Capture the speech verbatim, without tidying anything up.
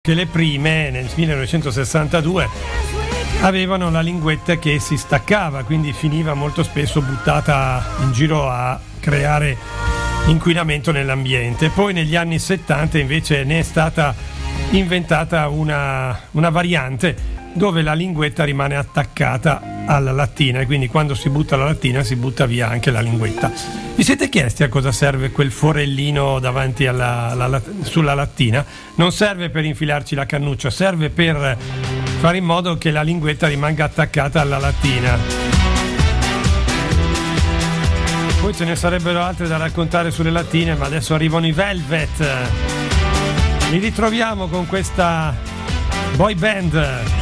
che le prime nel millenovecentosessantadue avevano la linguetta che si staccava, quindi finiva molto spesso buttata in giro a creare inquinamento nell'ambiente. Poi negli anni settanta invece ne è stata inventata una, una variante dove la linguetta rimane attaccata alla lattina e quindi quando si butta la lattina si butta via anche la linguetta. Vi siete chiesti a cosa serve quel forellino davanti alla, alla, sulla lattina? Non serve per infilarci la cannuccia, serve per fare in modo che la linguetta rimanga attaccata alla lattina. Poi ce ne sarebbero altre da raccontare sulle lattine, ma adesso arrivano i Velvet. Li ritroviamo con questa boy band